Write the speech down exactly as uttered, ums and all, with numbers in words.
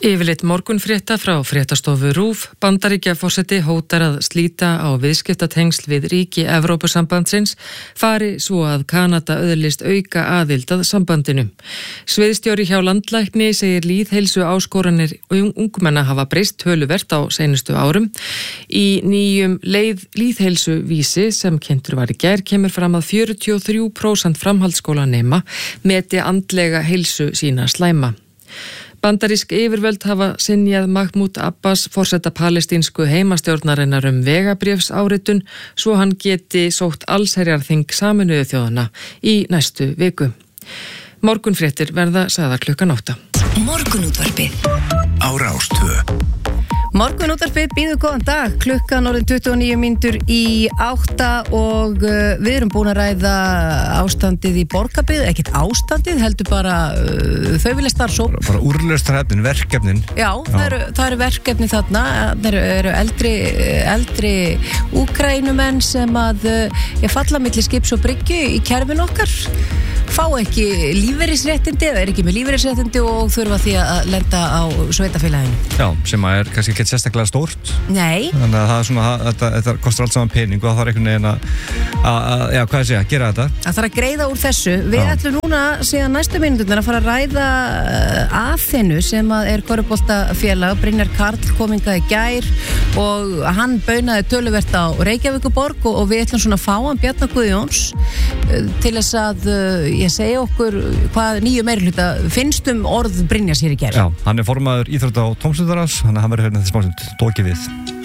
Yfirleitt morgunfrétta frá fréttastofu RÚV. Bandaríkjaforseti hótar að slíta á viðskiptatengsl við ríki Evrópusambandsins fari svo að Kanada öðlist auka aðild að sambandinu. Sviðstjóri hjá landlækni segir lýðheilsu áskoranir ungmenna hafa breyst töluvert á seinustu árum. Í nýjum leið lýðheilsu vísi sem kynntur var í gær kemur fram að fjörutíu og þrjú prósent framhaldsskólanema meti andlega heilsu sína slæma. Bandarísk yfirvöld hafa synjað Mahmoud Abbas forseta palestínsku heimastjórnarinnar um vegabréfsáritun svo hann geti sótt allsherjarþing Sameinuðu þjóðanna í næstu viku. Morgunfréttir verða sagðar klukkan átta. Morgunútvarpið á Rás tvö. Morgunútvarpið býður góðan dag, klukkan orðin tuttugu og níu mínútur í átta og uh, við erum búin að ræða ástandið í Borgarbyggð, ekkert ástandið, heldur bara uh, þau vilja starfsóp. Bara úrlausnarefnin, verkefnin. Já, Já. Það, eru, það eru verkefni þarna, það eru, eru eldri, eldri úkrænumenn sem að uh, ég falla milli skips og bryggju í kerfin okkar, fá ekki lífeyrisréttindi eða er ekki með lífeyrisréttindi og þurfa því að lenda á sveitafélaginu. Já, sem að er kannski ekki sérstaklega stórt. Nei. Þannig að það er svona, þetta, þetta kostar allt saman pening og það þarf einhvern veginn að, að, já, hvað ég segja, gera þetta. Það þarf að greiða úr þessu. Við já. ætlum núna síðan næstu mínúturnar að fara að ræða Aþenu sem að er körfuboltafélag. Brynjar Karl kom hingað í gær og hann baunaði töluvert á Reykjavíkurborg og, og við ætlum svona að fá hann Bjarna Guðjóns til þess að ég segi okkur hvað nýju meirihluta finnst um orð Brynjars hér í gær. Já, hann er formaður íþrótta- og tómstundarráðs, hann er verið hérna þessi smásund, tókið við.